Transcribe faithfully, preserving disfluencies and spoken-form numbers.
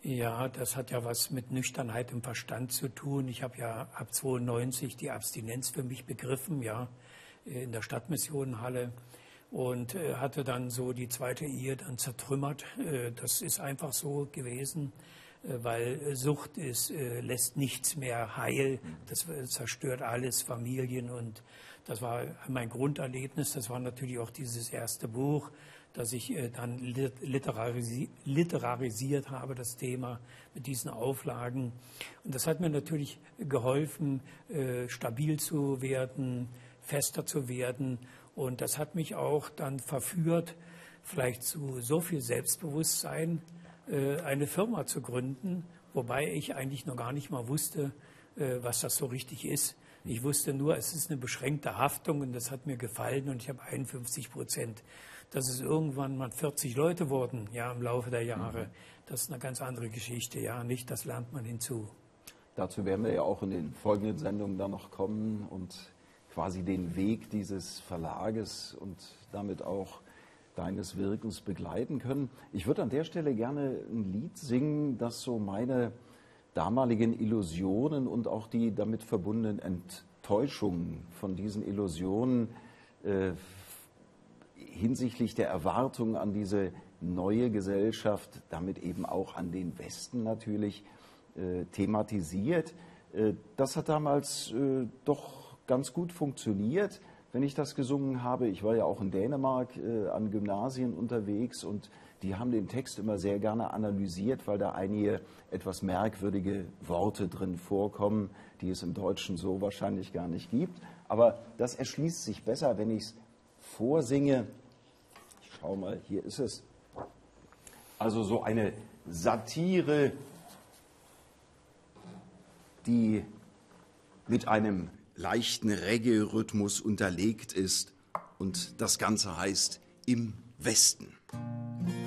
Ja, das hat ja was mit Nüchternheit im Verstand zu tun. Ich habe ja ab zweiundneunzig die Abstinenz für mich begriffen, ja, in der Stadtmissionenhalle und äh, hatte dann so die zweite Ehe dann zertrümmert. Äh, das ist einfach so gewesen, äh, weil Sucht ist, äh, lässt nichts mehr heil. Das äh, zerstört alles, Familien, und das war mein Grunderlebnis. Das war natürlich auch dieses erste Buch, dass ich äh, dann literarisi literarisiert habe, das Thema mit diesen Auflagen. Und das hat mir natürlich geholfen, äh, stabil zu werden, fester zu werden. Und das hat mich auch dann verführt, vielleicht zu so viel Selbstbewusstsein, äh, eine Firma zu gründen, wobei ich eigentlich noch gar nicht mal wusste, äh, was das so richtig ist. Ich wusste nur, es ist eine beschränkte Haftung, und das hat mir gefallen, und ich habe einundfünfzig Prozent. Dass es irgendwann mal vierzig Leute wurden, ja, im Laufe der Jahre, das ist eine ganz andere Geschichte, ja, nicht, das lernt man hinzu. Dazu werden wir ja auch in den folgenden Sendungen dann noch kommen und quasi den Weg dieses Verlages und damit auch deines Wirkens begleiten können. Ich würde an der Stelle gerne ein Lied singen, das so meine damaligen Illusionen und auch die damit verbundenen Enttäuschungen von diesen Illusionen äh, hinsichtlich der Erwartungen an diese neue Gesellschaft, damit eben auch an den Westen natürlich, äh, thematisiert. Äh, das hat damals äh, doch ganz gut funktioniert, wenn ich das gesungen habe. Ich war ja auch in Dänemark äh, an Gymnasien unterwegs, und die haben den Text immer sehr gerne analysiert, weil da einige etwas merkwürdige Worte drin vorkommen, die es im Deutschen so wahrscheinlich gar nicht gibt. Aber das erschließt sich besser, wenn ich es vorsinge. Ich schau mal, hier ist es. Also so eine Satire, die mit einem leichten Reggae-Rhythmus unterlegt ist, und das Ganze heißt Im Westen.